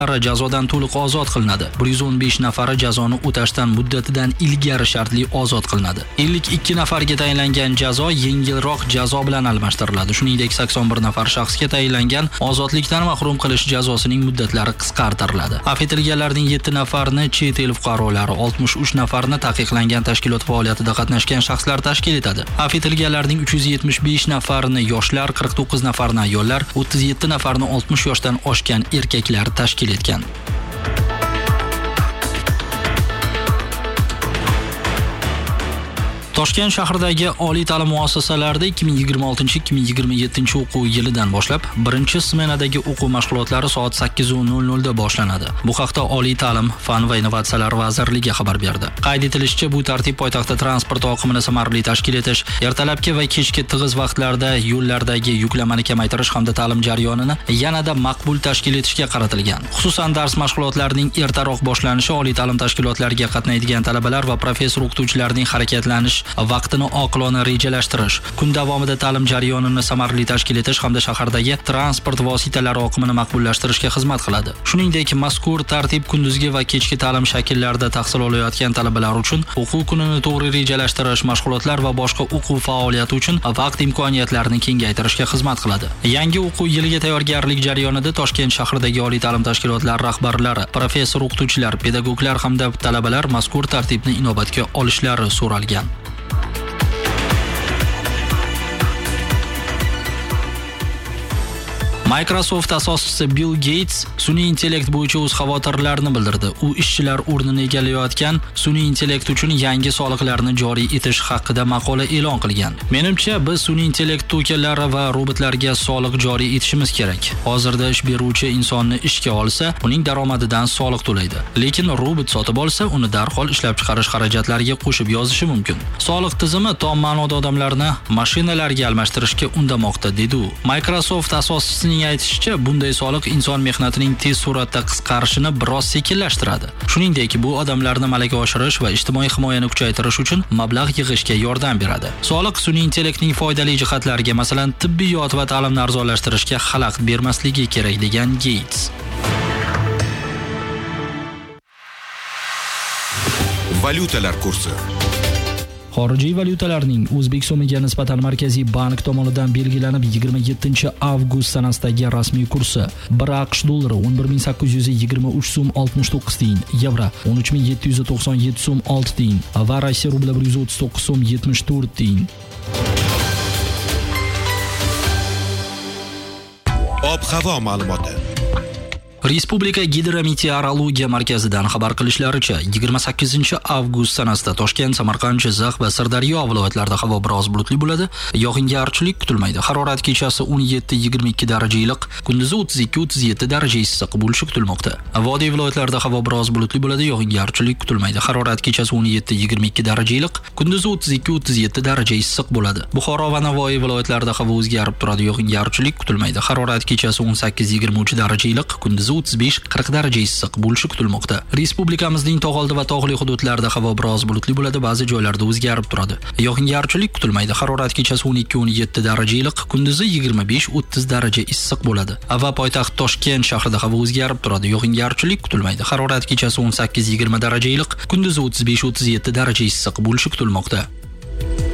jazodan to'liq ozod qilinadi. 115 nafari jazoni o'tashdan muddatidan ilgari shartli ozod qilinadi. 52 nafarga tayinlangan jazo yengilroq jazo bilan almashtiriladi. Shuningdek, 81 nafar shaxsga tayinlangan ozodlikdan mahrum qilish jazosining muddatlari qisqartiriladi. Afv etilganlarning 7 nafarini chet el fuqarolari, 63 nafarni taqiqlangan tashkilot faoliyatida qatnashgan shaxslar tashkil etadi. Afv etilganlarning 375 nafarini yoshlar, 49 nafarni ayollar, 37 nafarni 60 yoshdan oshgan erkaklar tashkil etgan. Toshkent shahridagi oliy ta'lim muassasalarida 2026-2027 o'quv yilidan boshlab birinchi smenadagi o'quv mashg'ulotlari soat 8:00 da boshlanadi. Bu haqda Oliy ta'lim, fan va innovatsiyalar vazirligi xabar berdi. Qayd etilishicha, bu tartib poytaxtda transport oqimini samarali tashkil etish, ertalabki va kechki tig'iz vaqtlarda yo'llardagi yuklamani kamaytirish hamda ta'lim jarayonini yanada maqbul tashkil etishga qaratilgan. Xususan, dars mashg'ulotlarining ertaroq boshlanishi oliy ta'lim tashkilotlariga qatnaydigan talabalar va professor o'qituvchilarning harakatlanish vaqtini oqilona rejalashtirish, kun davomida ta'lim jarayonini samarali tashkil etish hamda shahardagi transport vositalari oqimini maqbullashtirishga xizmat qiladi. Shuningdek, mazkur tartib kunduzgi va kechki ta'lim shakllarida tahsil olayotgan talabalar uchun o'quv kunini to'g'ri rejalashtirish, mashg'ulotlar va boshqa o'quv faoliyati uchun vaqt imkoniyatlarini kengaytirishga xizmat qiladi. Yangi o'quv yiliga tayyorgarlik jarayonida Toshkent shahridagi oliy ta'lim tashkilotlari rahbarlari, professor o'qituvchilar, pedagoglar hamda talabalar mazkur tartibni inobatga olishlari so'ralgan. Microsoft asoschisi Bill Gates sun'iy intellekt bo'yicha o'z xavotirlarini bildirdi. U ishchilar o'rnini egallayotgan sun'iy intellekt uchun yangi soliqlarni joriy etish haqida maqola e'lon qilgan. Menimcha, biz sun'iy intellekt to'kinlari va robotlarga soliq joriy etishimiz kerak. Hozirda ish beruvchi insonni ishga olsa, uning daromadidan soliq to'laydi. Lekin robot sotib olsa, uni darhol ishlab chiqarish xarajatlariga qo'shib yozishi mumkin. Soliq tizimi tom ma'noda odamlarni mashinalarga almashtirishga undamoqda, dedi u. Microsoft asoschisining aytishicha, bunday soliq inson mehnatining tez suratda qisqarishini biroz sekinlashtiradi. Shuningdek, bu odamlarni malaka oshirish va ijtimoiy himoyani kuchaytirish uchun mablag' yig'ishga yordam beradi. Soliq sun'iy intellektning foydali jihatlariga, masalan, tibbiyot va ta'limni arzonlashtirishga xalaqit bermasligi kerak, degan Gates. Valyutalar kursi. Xorijiy valyutalarning O'zbek so'miga nisbatan Markaziy bank tomonidan belgilanib 27 avgust sanasidagi rasmiy kursi: 1 AQSh dollari 11823 so'm 69 tiyin, yevro 13797 so'm 6 tiyin va Rossiya rubli 139 so'm 74 tiyin. Ob-havo ma'lumoti. Respublika Gidrometeorologiya markazidan xabar qilishlaricha, 28 avgust sanasida Toshkent, Samarqand, Jizzax va Sirdaryo viloyatlarida havo biroz bulutli bo'ladi. Yog'ingarchilik kutilmaydi. Harorat kechasi 17-22 daraja iliq, kunduzi 32-37 daraja issiq bo'lishi kutilmoqda. Vodiy viloyatlarida havo biroz bulutli bo'ladi. Yog'ingarchilik kutilmaydi. Harorat kechasi 17-22 daraja iliq, kunduzi 32-37 daraja issiq bo'ladi. Buxoro va Navoiy viloyatlarida havo o'zgarib turadi. Yog'ingarchilik kutilmaydi. Harorat kechasi 18-23 daraja iliq, kunduzi 35-40 daraja issiq bo'lishi kutilmoqda. Respublikamizning tog'oldi va tog'li hududlarida havo biroz bulutli bo'ladi, ba'zi joylarda o'zgarib turadi. Yog'ingarchilik kutilmaydi. Harorat kechasi 12-17 daraja iliq, kunduzi 25-30 daraja issiq bo'ladi. Va poytaxt Toshkent shahrida havo o'zgarib turadi. Yog'ingarchilik kutilmaydi. Harorat kechasi 18-20 daraja iliq, kunduzi 35-37 daraja issiq bo'lishi kutilmoqda.